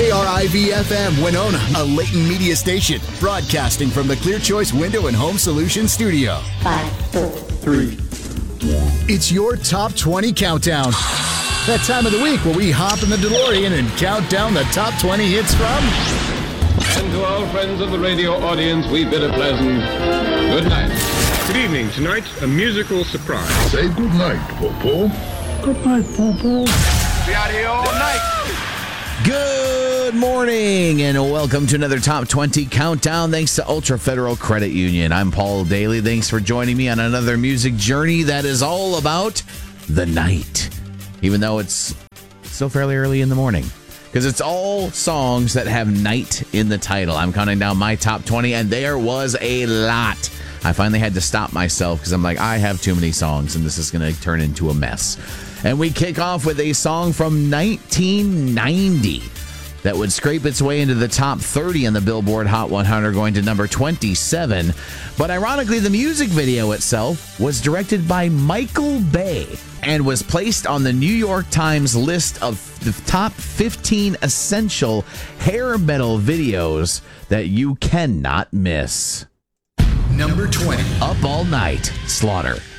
KRIV-FM Winona, a Leighton Media station, broadcasting from the Clear Choice Window and Home Solutions studio. 5, 4, 3. It's your Top 20 Countdown. That time of the week where we hop in the DeLorean and count down the top 20 hits from... And to all friends of the radio audience, we bid a pleasant good night. Good evening. Tonight, a musical surprise. Say good night, Popo. Good night, Popo. Be out here all night. Good morning and welcome to another Top 20 Countdown thanks to Ultra Federal Credit Union. I'm Paul Daly. Thanks for joining me on another music journey that is all about the night. Even though it's still fairly early in the morning. Because it's all songs that have night in the title. I'm counting down my top 20 and there was a lot. I finally had to stop myself because I'm like, I have too many songs and this is going to turn into a mess. And we kick off with a song from 1990 that would scrape its way into the top 30 on the Billboard Hot 100, going to number 27. But ironically, the music video itself was directed by Michael Bay and was placed on the New York Times list of the top 15 essential hair metal videos that you cannot miss. Number 20. Up All Night, Slaughter.